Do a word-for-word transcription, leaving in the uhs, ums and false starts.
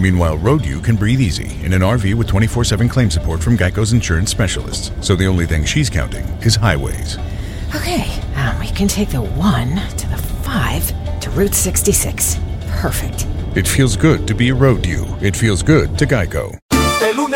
Meanwhile, Road U can breathe easy in an R V with twenty-four seven claim support from Geico's insurance specialists. So the only thing she's counting is highways. Okay, um, we can take the one to the five to Route sixty-six. Perfect. It feels good to be a Road U. It feels good to Geico.